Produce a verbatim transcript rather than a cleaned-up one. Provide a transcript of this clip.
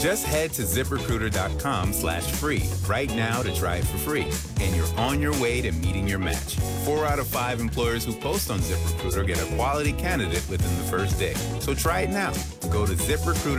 Just head to ZipRecruiter.com slash free right now to try it for free. And you're on your way to meeting your match. Four out of five employers who post on ZipRecruiter get a quality candidate within the first day. So try it now. Go to ZipRecruiter.